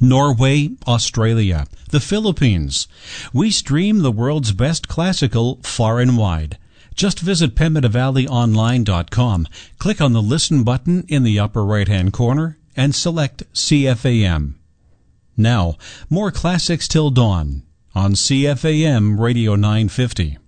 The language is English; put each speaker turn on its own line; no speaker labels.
Norway, Australia, the Philippines. We stream the world's best classical far and wide. Just visit PemidavalleyOnline.com, click on the Listen button in the upper right-hand corner, and select CFAM. Now, more classics till dawn on CFAM Radio 950.